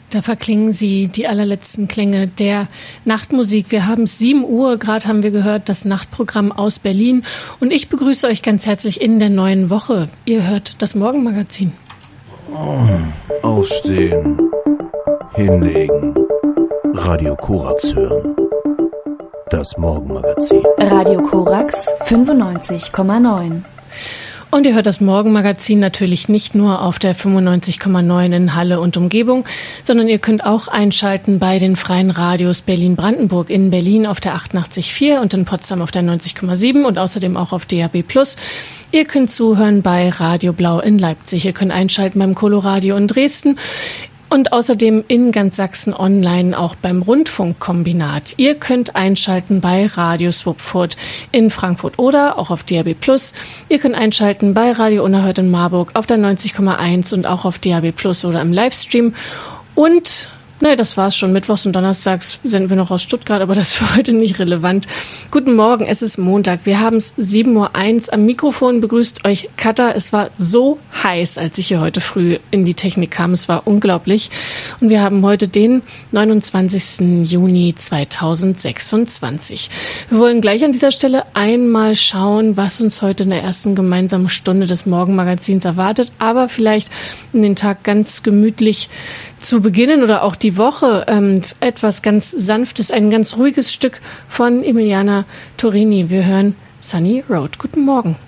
Da verklingen sie, die allerletzten Klänge der Nachtmusik. Wir haben 7 Uhr, gerade haben wir gehört, das Nachtprogramm aus Berlin. Und ich begrüße euch ganz herzlich in der neuen Woche. Ihr hört das Morgenmagazin. Aufstehen, hinlegen, Radio Korax hören. Das Morgenmagazin. Radio Korax 95,9. Und ihr hört das Morgenmagazin natürlich nicht nur auf der 95,9 in Halle und Umgebung, sondern ihr könnt auch einschalten bei den freien Radios Berlin-Brandenburg, in Berlin auf der 88,4 und in Potsdam auf der 90,7 und außerdem auch auf DAB+. Ihr könnt zuhören bei Radio Blau in Leipzig. Ihr könnt einschalten beim Coloradio in Dresden. Und außerdem in ganz Sachsen online auch beim Rundfunkkombinat. Ihr könnt einschalten bei Radio Swupfurt in Frankfurt oder auch auf DAB+. Ihr könnt einschalten bei Radio Unerhört in Marburg auf der 90,1 und auch auf DAB+ oder im Livestream. Und das war's schon. Mittwochs und Donnerstags senden wir noch aus Stuttgart, aber das ist für heute nicht relevant. Guten Morgen, es ist Montag. Wir haben es 7:01 Uhr am Mikrofon. Begrüßt euch Katha. Es war so heiß, als ich hier heute früh in die Technik kam. Es war unglaublich. Und wir haben heute den 29. Juni 2026. Wir wollen gleich an dieser Stelle einmal schauen, was uns heute in der ersten gemeinsamen Stunde des Morgenmagazins erwartet. Aber vielleicht den Tag ganz gemütlich zu beginnen oder auch die Woche etwas ganz Sanftes, ein ganz ruhiges Stück von Emiliana Torrini. Wir hören Sunny Road. Guten Morgen.